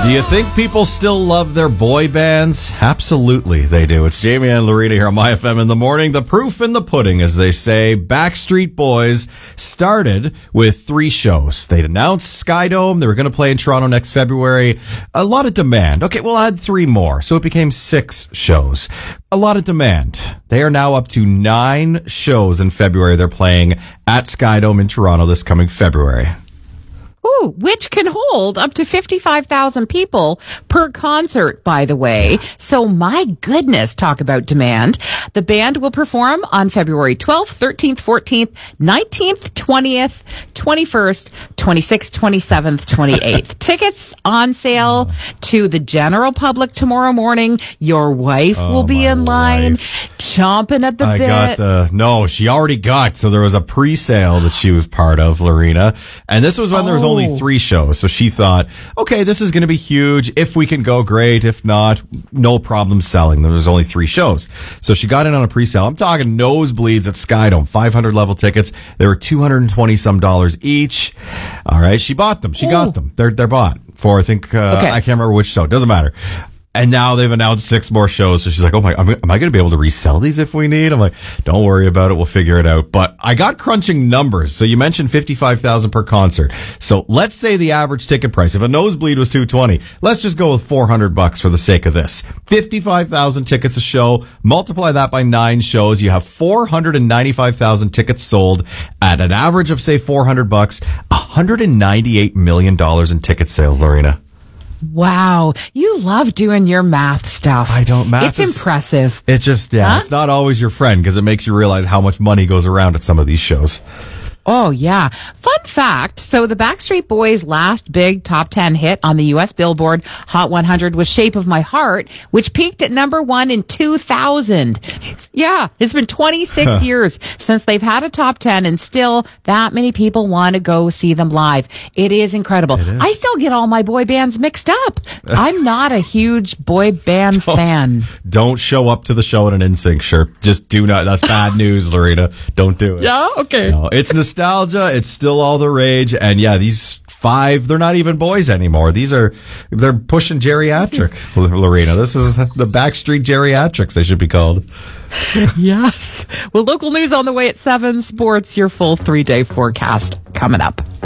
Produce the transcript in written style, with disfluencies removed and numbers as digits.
Do you think people still love their boy bands? Absolutely, they do. It's Jamie and Lorena here on My FM in the morning. The proof in the pudding, as they say. Backstreet Boys started with 3 shows. They'd announced Skydome. They were going to play in Toronto next February. A lot of demand. Okay, we'll add 3 more. So it became 6 shows. A lot of demand. They are now up to 9 shows in February. They're playing at Skydome in Toronto this coming February. Ooh, which can hold up to 55,000 people per concert, by the way. So my goodness, talk about demand. The band will perform on February 12th, 13th, 14th, 19th, 20th, 21st, 26th, 27th, 28th. Tickets on sale to the general public tomorrow morning. Your wife will be in line, chomping at the bit. No, she already got, so there was a pre-sale that she was part of, Lorena. And this was when there was only 3 shows. So she thought, okay, this is going to be huge. If we can go, great. If not, no problem selling. There was only 3 shows. So she got in on a pre-sale. I'm talking nosebleeds at Skydome, 500 level tickets. They were $220 some each. All right. She bought them. She got them. They're bought for, I think, I can't remember which show. Doesn't matter. And now they've announced 6 more shows. So she's like, oh my, am I going to be able to resell these if we need? I'm like, don't worry about it. We'll figure it out. But I got crunching numbers. So you mentioned 55,000 per concert. So let's say the average ticket price, if a nosebleed was $220, let's just go with $400 for the sake of this. 55,000 tickets a show. Multiply that by 9 shows. You have 495,000 tickets sold at an average of say $400, $198 million in ticket sales, Lorena. Wow. You love doing your math stuff. I don't math. It's impressive. It's just, it's not always your friend because it makes you realize how much money goes around at some of these shows. Oh, yeah. Fun fact. So the Backstreet Boys' last big top 10 hit on the U.S. Billboard Hot 100 was Shape of My Heart, which peaked at number 1 in 2000. Yeah. It's been 26 years since they've had a top 10 and still that many people want to go see them live. It is incredible. I still get all my boy bands mixed up. I'm not a huge boy band fan. Don't show up to the show in an NSYNC shirt. Just do not. That's bad news, Lorena. Don't do it. Yeah? Okay. No, it's nostalgia. It's still all the rage. And yeah, these 5, they're not even boys anymore. They're pushing geriatric, Lorena. This is the Backstreet Geriatrics, they should be called. Yes. Well, local news on the way at 7. Sports, your full 3-day forecast coming up.